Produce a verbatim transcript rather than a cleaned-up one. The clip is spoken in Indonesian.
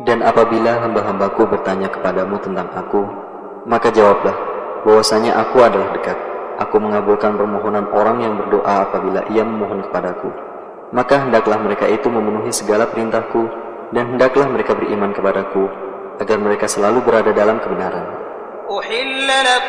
Dan apabila hamba-hambaku bertanya kepadamu tentang aku, maka jawablah bahwasanya aku adalah dekat. Aku mengabulkan permohonan orang yang berdoa apabila ia memohon kepadaku. Maka hendaklah mereka itu memenuhi segala perintahku, dan hendaklah mereka beriman kepadaku, agar mereka selalu berada dalam kebenaran.